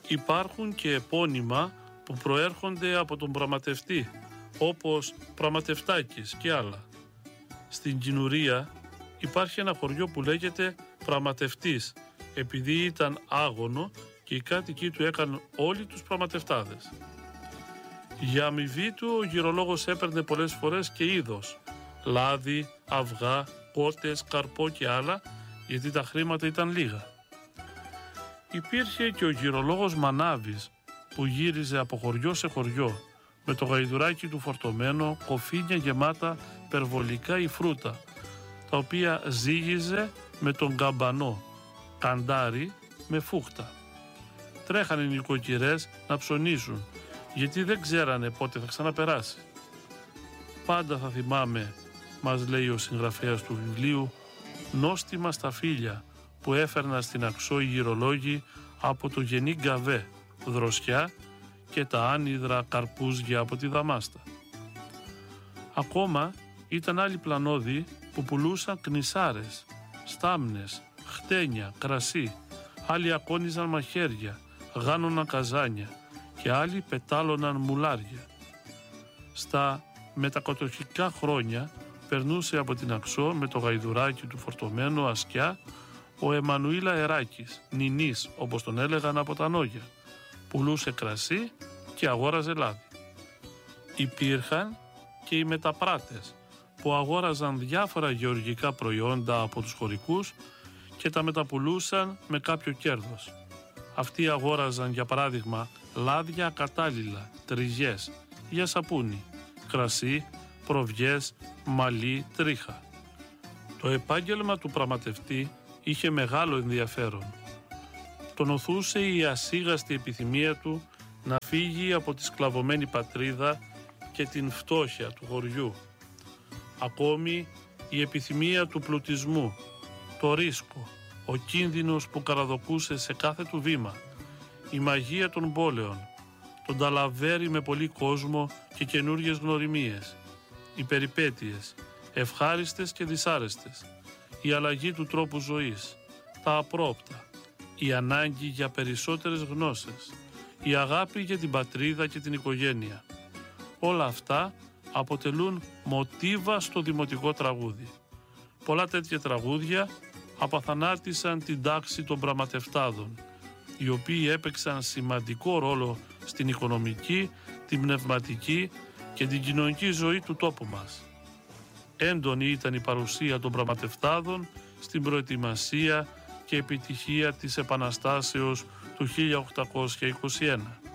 Υπάρχουν και επώνυμα που προέρχονται από τον πραγματευτή, όπως Πραγματευτάκης και άλλα. Στην Κινουρία υπάρχει ένα χωριό που λέγεται Πραγματευτής, επειδή ήταν άγωνο και οι κάτοικοι του έκαναν όλοι τους πραγματευτάδες. Για αμοιβή του ο γυρολόγος έπαιρνε πολλές φορές και είδος, λάδι, αυγά, κότες, καρπό και άλλα, γιατί τα χρήματα ήταν λίγα. Υπήρχε και ο γυρολόγος Μανάβης που γύριζε από χωριό σε χωριό με το γαϊδουράκι του φορτωμένο, κοφίνια γεμάτα περβολικά ή φρούτα, τα οποία ζύγιζε με τον καμπανό, καντάρι με φούχτα. Τρέχανε οι νοικοκυρές να ψωνίσουν, γιατί δεν ξέρανε πότε θα ξαναπεράσει. Πάντα θα θυμάμαι, μας λέει ο συγγραφέας του βιβλίου, νόστιμα στα φύλλα που έφερνα στην Αξό οι γυρολόγοι από το Γενή Γκαβέ, δροσιά, και τα άνυδρα καρπούζια από τη Δαμάστα. Ακόμα ήταν άλλοι πλανώδοι που πουλούσαν κνησάρες, στάμνες, χτένια, κρασί, άλλοι ακόνιζαν μαχαίρια, γάνωναν καζάνια και άλλοι πετάλωναν μουλάρια. Στα μετακατοχικά χρόνια περνούσε από την Αξό με το γαϊδουράκι του φορτωμένο ασκιά ο Εμμανουήλ Αεράκης, Νινής όπως τον έλεγαν από τα Νόγια, πουλούσε κρασί και αγόραζε λάδι. Υπήρχαν και οι μεταπράτες που αγόραζαν διάφορα γεωργικά προϊόντα από τους χωρικούς και τα μεταπουλούσαν με κάποιο κέρδος. Αυτοί αγόραζαν για παράδειγμα λάδια κατάλληλα, τριζιές, για σαπούνι, κρασί, προβιές, μαλλί, τρίχα. Το επάγγελμα του πραγματευτή είχε μεγάλο ενδιαφέρον. Τον οθούσε η ασίγαστη επιθυμία του να φύγει από τη σκλαβωμένη πατρίδα και την φτώχεια του χωριού. Ακόμη η επιθυμία του πλουτισμού, το ρίσκο, ο κίνδυνος που καραδοκούσε σε κάθε του βήμα, η μαγεία των πόλεων, τον ταλαβέρι με πολύ κόσμο και καινούριες γνωριμίες, οι περιπέτειες, ευχάριστες και δυσάρεστες, η αλλαγή του τρόπου ζωής, τα απρόπτα, η ανάγκη για περισσότερες γνώσεις, η αγάπη για την πατρίδα και την οικογένεια. Όλα αυτά αποτελούν μοτίβα στο δημοτικό τραγούδι. Πολλά τέτοια τραγούδια απαθανάτησαν την τάξη των πραγματευτάδων, οι οποίοι έπαιξαν σημαντικό ρόλο στην οικονομική, την πνευματική και την κοινωνική ζωή του τόπου μας. Έντονη ήταν η παρουσία των πραγματευτάδων στην προετοιμασία και επιτυχία της Επαναστάσεως του 1821.